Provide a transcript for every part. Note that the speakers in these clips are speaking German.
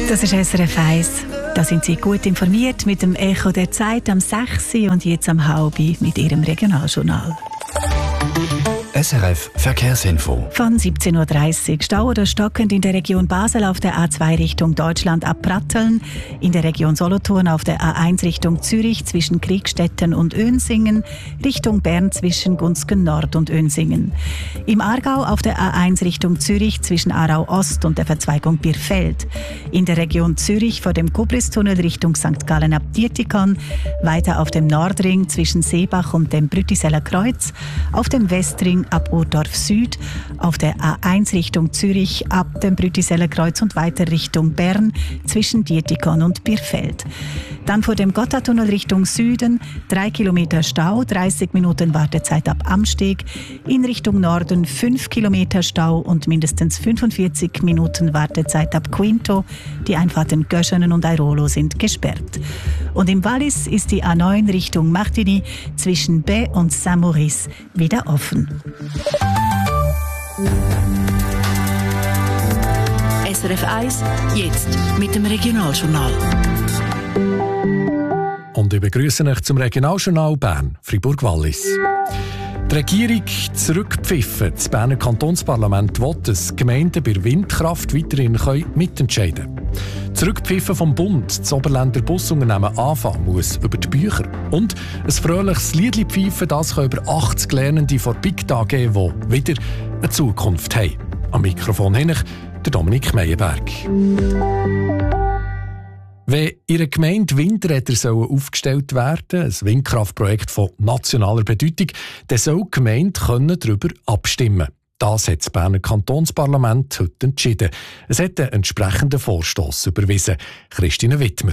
Das ist SRF 1. Da sind Sie gut informiert mit dem Echo der Zeit am 6. und jetzt am 6. mit Ihrem Regionaljournal. SRF Verkehrsinfo. Von 17.30 Uhr Stau oder stockend in der Region Basel auf der A2 Richtung Deutschland ab Pratteln, in der Region Solothurn auf der A1 Richtung Zürich zwischen Kriegstetten und Önsingen, Richtung Bern zwischen Gunzgen Nord und Önsingen. Im Aargau auf der A1 Richtung Zürich zwischen Aarau Ost und der Verzweigung Birfeld. In der Region Zürich vor dem Kubristunnel Richtung St. Gallen ab Dietikon, weiter auf dem Nordring zwischen Seebach und dem Brüttiseller Kreuz, auf dem Westring ab Urdorf Süd, auf der A1 Richtung Zürich ab dem Brüttiseller Kreuz und weiter Richtung Bern zwischen Dietikon und Birfeld. Dann vor dem Gotthardtunnel Richtung Süden 3 Kilometer Stau, 30 Minuten Wartezeit ab Amsteg, in Richtung Norden 5 Kilometer Stau und mindestens 45 Minuten Wartezeit ab Quinto. Die Einfahrten Göschenen und Airolo sind gesperrt. Und im Wallis ist die A9 Richtung Martigny zwischen Baie und Saint-Maurice wieder offen. SRF 1, jetzt mit dem Regionaljournal. Und ich begrüße euch zum Regionaljournal Bern, Fribourg-Wallis. Die Regierung zurückpfiffen. Das Berner Kantonsparlament will, dass Gemeinden bei Windkraft weiterhin mitentscheiden können. Zurückpfiffen vom Bund. Das Oberländer Busunternehmen AFA muss über die Bücher. Und ein fröhliches Liedli pfeifen, das können über 80 Lernende vor Big AG, die wieder eine Zukunft haben. Am Mikrofon hin der Dominik Meyerberg. Wenn in einer Gemeinde Windräder aufgestellt werden, ein Windkraftprojekt von nationaler Bedeutung, dann soll die Gemeinde darüber abstimmen. Das hat das Berner Kantonsparlament heute entschieden. Es hat einen entsprechenden Vorstoss überwiesen. Christine Wittmer.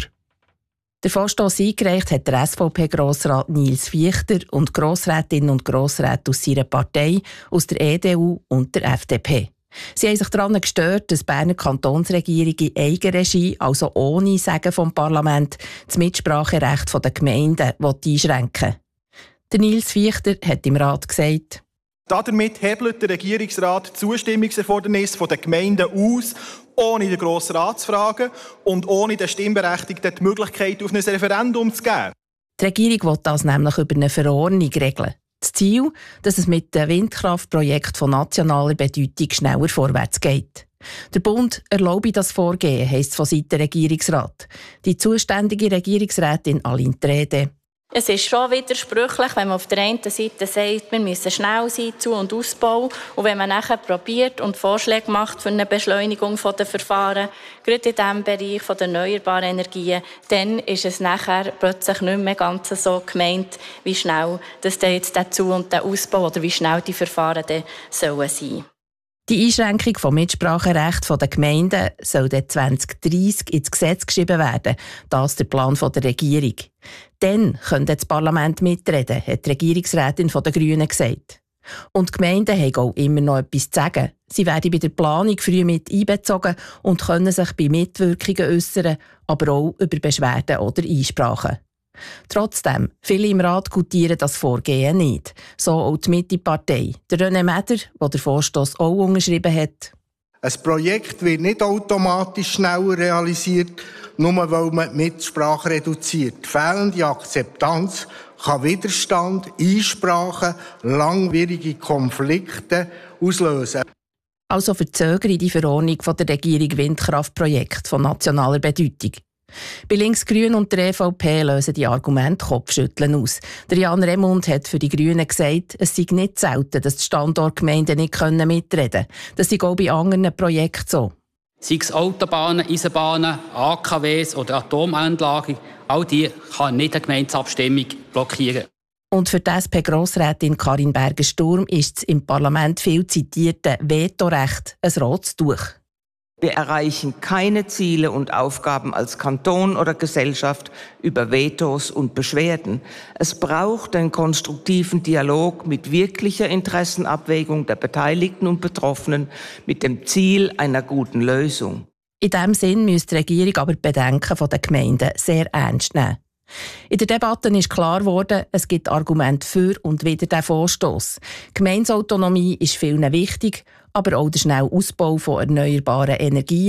Der Vorstoss eingereicht hat der SVP-Grossrat Nils Fichter und Grossrätinnen und Grossräte aus seiner Partei, aus der EDU und der FDP. Sie haben sich daran gestört, dass die Berner Kantonsregierung in Eigenregie, also ohne Sagen vom Parlament, das Mitspracherecht der Gemeinden einschränken will. Der Nils Fichter hat im Rat gesagt: Damit hebelt der Regierungsrat die Zustimmungserfordernis der Gemeinden aus, ohne den Grossen Rat zu fragen und ohne den Stimmberechtigten die Möglichkeit auf ein Referendum zu geben. Die Regierung will das nämlich über eine Verordnung regeln. Das Ziel, dass es mit dem Windkraftprojekt von nationaler Bedeutung schneller vorwärts geht. Der Bund erlaube das Vorgehen, heisst es von Seiten des Regierungsrats. Die zuständige Regierungsrätin Aline Trede: Es ist schon widersprüchlich, wenn man auf der einen Seite sagt, wir müssen schnell sein, Zu- und Ausbau, und wenn man nachher probiert und Vorschläge macht für eine Beschleunigung der Verfahren, gerade in diesem Bereich der erneuerbaren Energien, dann ist es nachher plötzlich nicht mehr ganz so gemeint, wie schnell das jetzt der Zu- und der Ausbau oder wie schnell die Verfahren dann sein sollen. Die Einschränkung vom Mitspracherecht der Gemeinden soll dann 2030 ins Gesetz geschrieben werden. Das ist der Plan der Regierung. Dann könnte das Parlament mitreden, hat die Regierungsrätin der Grünen gesagt. Und die Gemeinden haben auch immer noch etwas zu sagen. Sie werden bei der Planung früh mit einbezogen und können sich bei Mitwirkungen äußern, aber auch über Beschwerden oder Einsprachen. Trotzdem, viele im Rat gutieren das Vorgehen nicht. So auch die Mitte-Partei. Der René Meder, der den Vorstoss auch unterschrieben hat: Ein Projekt wird nicht automatisch schneller realisiert, nur weil man die Mitsprache reduziert. Fehlende Akzeptanz kann Widerstand, Einsprachen, langwierige Konflikte auslösen. Also verzögere die Verordnung der Regierung Windkraftprojekt von nationaler Bedeutung. Bei Linksgrün und der EVP lösen die Argumente Kopfschütteln aus. Der Jan Remund hat für die Grünen gesagt, es sei nicht selten, dass die Standortgemeinden nicht mitreden können. Das sei auch bei anderen Projekten so. Sei es Autobahnen, Eisenbahnen, AKWs oder Atomanlagen, all die kann nicht eine Gemeindeabstimmung blockieren. Und für die SP-Grossrätin Karin Berger-Sturm ist das im Parlament viel zitierte Vetorecht ein rotes Tuch. Wir erreichen keine Ziele und Aufgaben als Kanton oder Gesellschaft über Vetos und Beschwerden. Es braucht einen konstruktiven Dialog mit wirklicher Interessenabwägung der Beteiligten und Betroffenen mit dem Ziel einer guten Lösung. In diesem Sinn müsste die Regierung aber die Bedenken der Gemeinden sehr ernst nehmen. In der Debatte ist klar geworden, es gibt Argumente für und wider diesen Vorstoss. Gemeindeautonomie ist vielen wichtig, aber auch der schnelle Ausbau von erneuerbaren Energien.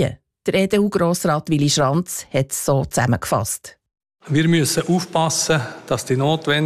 Der EDU-Grossrat Willy Schranz hat es so zusammengefasst. Wir müssen aufpassen, dass die notwendigen